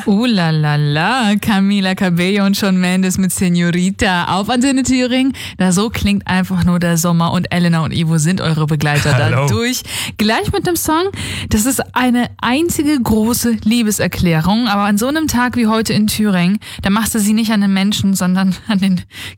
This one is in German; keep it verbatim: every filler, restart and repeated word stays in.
Uh la la la, Camila Cabello und Shawn Mendes mit Señorita auf Antenne Thüringen. Na, so klingt einfach nur der Sommer und Elena und Ivo sind eure Begleiter Hallo. dadurch. Gleich mit dem Song, das ist eine einzige große Liebeserklärung, aber an so einem Tag wie heute in Thüringen, da machst du sie nicht an den Menschen, sondern an den